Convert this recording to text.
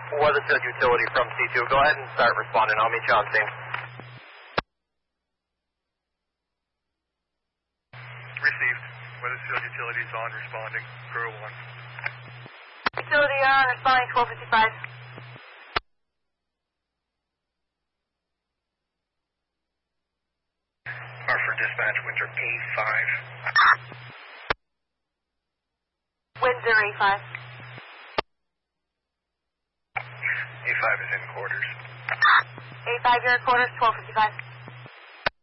Weathersfield Utility from C2. Go ahead and start responding. I'll meet you on scene. Received. Weathersfield Utilities on, responding. Crew 1. Utility on, responding 1255. Hartford Dispatch, Windsor A5. Windsor A5. A5 is in quarters. A5, you're in quarters, 1255.